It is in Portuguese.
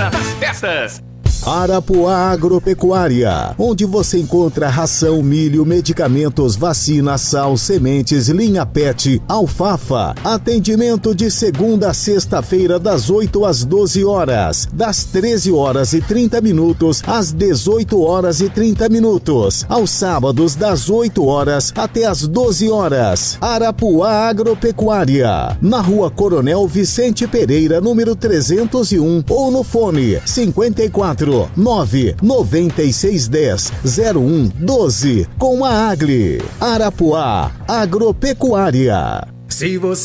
Casa das Peças. Arapuá Agropecuária, onde você encontra ração, milho, medicamentos, vacina, sal, sementes, linha PET, alfafa. Atendimento de segunda a sexta-feira das 8 às 12 horas, das 13 horas e 30 minutos às 18 horas e 30 minutos, aos sábados das 8 horas até às 12 horas. Arapuá Agropecuária, na Rua Coronel Vicente Pereira, número 301, ou no fone 54 99610 0112, com a Agli. Arapuá Agropecuária. Se você